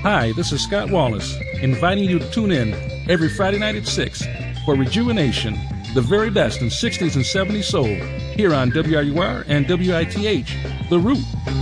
Hi, this is Scott Wallace, inviting you to tune in every Friday night at 6 for Rejuvenation, the very best in 60s and 70s soul, here on WRUR and WITH, The Root.